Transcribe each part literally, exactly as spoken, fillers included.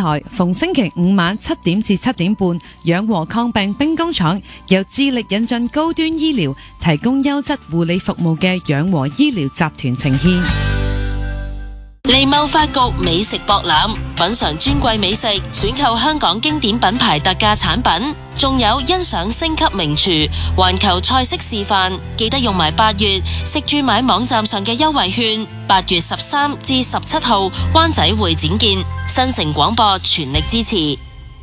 台，逢星期五晚七點至七點半，養和抗病兵工廠由致力引進高端醫療，提供優質護理服務嘅養和醫療集團呈獻。 利貿發局美食博覽，品嘗尊貴美食，選購香港經典品牌特價產品，仲有欣賞星級名廚，環球菜式示範。記得用埋八月食住買網站上嘅優惠券，八月十三至十七號灣仔會展見。新城廣播全力支持。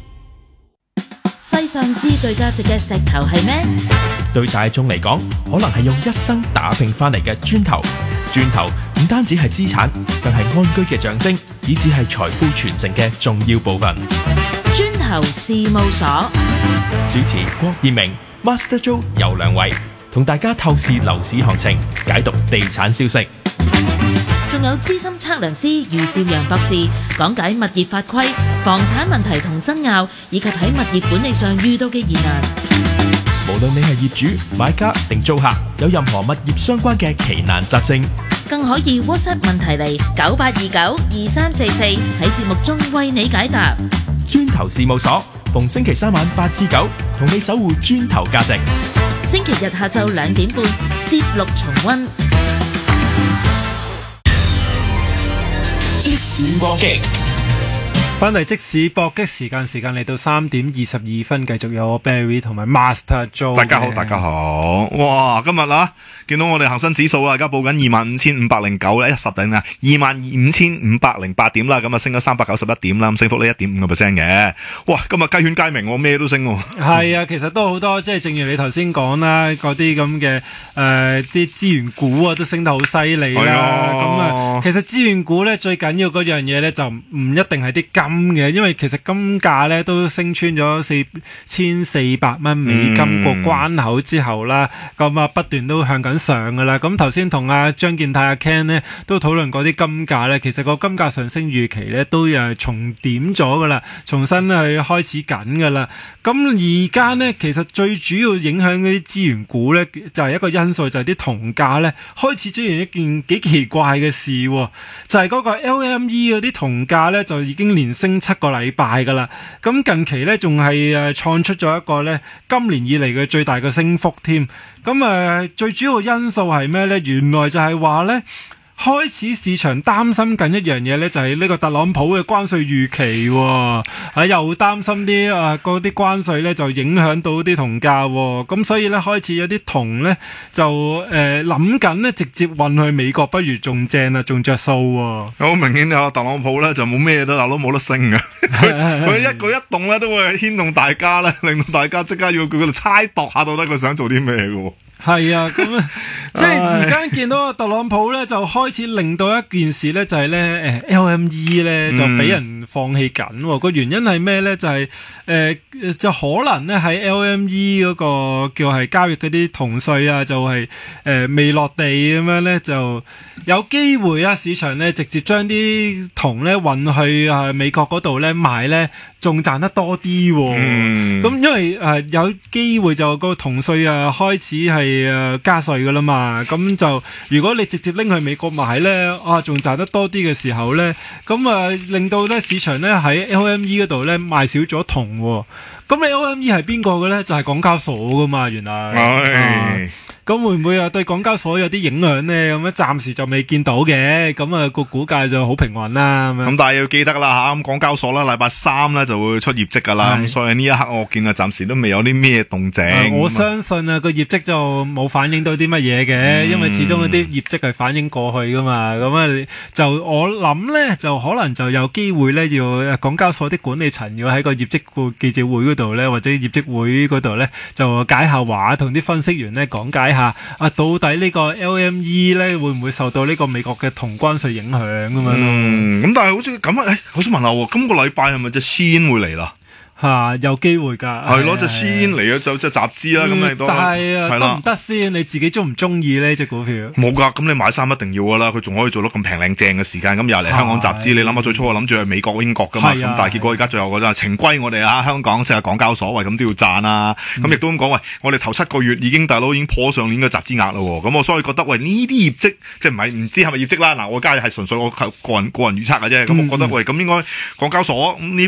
世上最具價值嘅石頭係咩？ 對大眾嚟講，可能係用一生打拼翻嚟嘅磚頭。磚頭唔單止係資產，更係安居嘅象徵，以至係財富傳承嘅重要部分。 磚頭事務所主持郭燕明、Master Joe 有兩位，同大家透視樓市行情，解讀地產消息。 仲有資深測量師余少陽博士講解物業法規、房產問題同爭拗，以及喺物業管理上遇到嘅疑難。 無論你係業主、買家定租客，有任何物業相關嘅奇難雜症， 更可以 WhatsApp 問題嚟九八二九二三四四，喺節目中為你解答。 磚頭事務所逢星期三晚八至九，同你守護磚頭價值。 星期日下晝兩點半節錄重溫。 即時搏擊， 翻嚟即時搏擊時間，時間嚟到三點二十二分，繼續有我 Barry 同埋 Master Joe。 大家好，大家好，哇！今日啊，見到我哋恒生指數啊，而家報緊二萬五千五百零九咧，一十點啊，二萬五千五百零八點啦，咁啊升咗三百九十一點啦，咁升幅呢一點五個 percent 嘅。哇！今日雞犬皆鳴，咩都升。 係啊，其實都好多，即係正如你頭先講啦，嗰啲咁嘅誒啲資源股啊，都升得好犀利啦。咁啊，其實資源股咧最緊要嗰樣嘢咧就唔一定係啲金嘅，因為其實金價咧都升穿咗四千四百蚊美金個關口之後啦，咁啊不斷都向緊上噶啦。咁頭先同阿張建泰阿 Ken 咧都討論過啲金價咧，其實個金價上升預期咧都誒重點咗噶啦，重新去開始緊噶啦。咁而家咧其實最主要影響嗰啲資源股咧就係一個因素，就係啲銅價咧開始出現一件幾奇怪嘅事，就係嗰個 L M E 嗰啲銅價咧就已經連升七個禮拜噶啦。咁近期咧仲係誒創出咗一個咧今年以嚟嘅最大嘅升幅添。咁誒最主要因素係咩咧？原來就係話咧開始市場擔心緊一樣嘢咧，就係呢個特朗普嘅關稅預期喎，啊又擔心啲啊嗰啲關稅咧就影響到啲銅價喎，咁所以咧開始有啲銅咧就誒諗緊咧直接運去美國，不如仲正啊，仲着數喎。 好明顯啊，特朗普咧就冇咩都，都冇得升嘅，佢佢一舉一動咧都會牽動大家咧，令到大家即刻要佢嗰度猜度下到底佢想做啲咩嘅。 係啊，咁啊，即係而家見到特朗普咧，就開始令到一件事咧，就係咧，誒 L M E 咧就俾人放棄緊。個、嗯、原因係咩咧？就係、是、誒、呃，就可能咧喺 L M E 嗰個叫係交易嗰啲銅稅啊，就係、是、誒、呃、未落地咁樣咧，就有機會啊，市場咧直接將啲銅咧運去啊美國嗰度咧賣咧，仲賺得多啲。咁、嗯、因為誒、呃、有機會就個銅稅啊開始係。誒加稅噶啦嘛，咁就如果你直接拎去美國買咧，啊仲賺得多啲嘅時候咧，咁啊令到咧市場咧喺 L M E 嗰度咧賣少咗銅喎，咁你 L M E 係邊個嘅咧？就係、是、港交所噶嘛，原來。哎咁會唔會啊對港交所有啲影響呢？咁樣暫時就未見到嘅，咁啊個股價就好平穩啦。咁但係要記得啦吓，咁港交所啦，禮拜三咧就會出業績噶啦，咁所以呢一刻我見啊暫時都未有啲咩動靜。 我相信啊個業績就冇反映到啲乜嘢嘅，嗯、因為始終嗰啲業績係反映過去噶嘛。咁啊就我諗咧就可能就有機會咧要港交所啲管理層要喺個業績個記者會嗰度咧，或者業績會嗰度咧就解下話，同啲分析員咧講解下啊，到底呢個 L M E 咧會唔會受到呢個美國嘅銅關稅影響咁樣咯？ 嗯，咁但係好似咁啊，誒，我想問下喎，今個禮拜係咪隻仙會嚟啦？ 吓、啊、有機會噶， 係咯，就先嚟咗就即係集資啦，咁、嗯、你都係啊，得唔得先？你自己中唔中意呢隻股票？ 冇噶，咁你買衫一定要噶啦，佢仲可以做到咁平靚正嘅時間，咁又嚟香港集資。你諗下最初我諗住去美國英國噶嘛，咁、啊、但係結果而家最後嗰陣情歸我哋啊，香港成日港交所，喂咁都要讚啦。咁、嗯、亦都咁講，喂，我哋頭七個月已經大佬已經破上年嘅集資額咯，咁我所以覺得喂呢啲業績即係唔係唔知係咪業績啦？嗱，我而家係純粹我個人個人預測嘅啫。咁、嗯、我覺得喂咁應該港交所呢